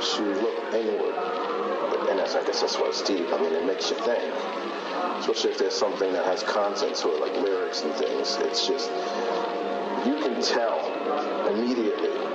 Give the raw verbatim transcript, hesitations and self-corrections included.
to look inward. And that's, I guess that's why it's deep. I mean, it makes you think. Especially if there's something that has content to it, like lyrics and things. It's just, you can tell immediately